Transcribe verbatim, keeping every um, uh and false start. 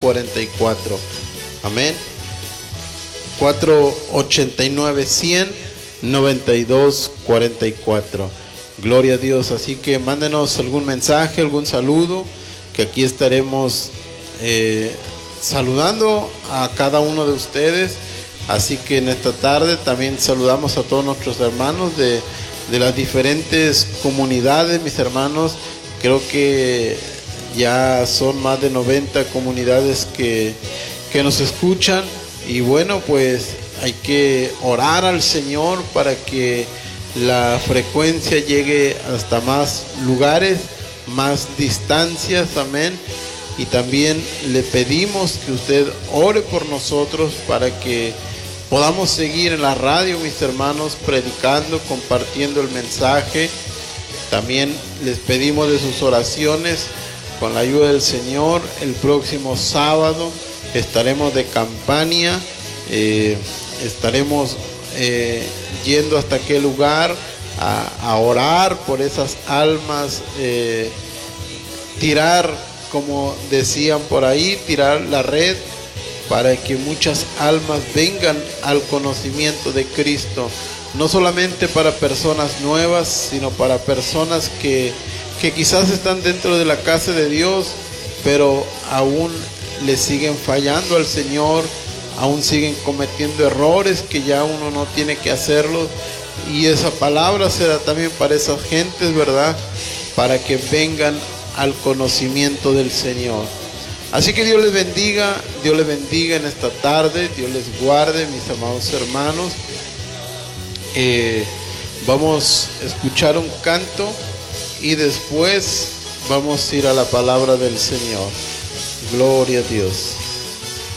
cuarenta y cuatro. Amén. cuatro ochenta y nueve, cien, noventa y dos, cuarenta y cuatro. Gloria a Dios. Así que mándenos algún mensaje, algún saludo, que aquí estaremos eh, saludando a cada uno de ustedes. Así que en esta tarde también saludamos a todos nuestros hermanos de, de las diferentes comunidades, mis hermanos. Creo que ya son más de noventa comunidades que, que nos escuchan. Y bueno, pues hay que orar al Señor para que la frecuencia llegue hasta más lugares, más distancias, amén. Y también le pedimos que usted ore por nosotros para que podamos seguir en la radio, mis hermanos, predicando, compartiendo el mensaje. También les pedimos de sus oraciones con la ayuda del Señor. El próximo sábado estaremos de campaña, eh, estaremos eh, yendo hasta aquel lugar a, a orar por esas almas, eh, tirar, como decían por ahí, tirar la red para que muchas almas vengan al conocimiento de Cristo, no solamente para personas nuevas, sino para personas que, que quizás están dentro de la casa de Dios, pero aún le siguen fallando al Señor, aún siguen cometiendo errores que ya uno no tiene que hacerlos. Y esa palabra será también para esas gentes, ¿verdad? Para que vengan al conocimiento del Señor. Así que Dios les bendiga, Dios les bendiga en esta tarde, Dios les guarde, mis amados hermanos. Eh, vamos a escuchar un canto y después vamos a ir a la palabra del Señor. Gloria a Dios.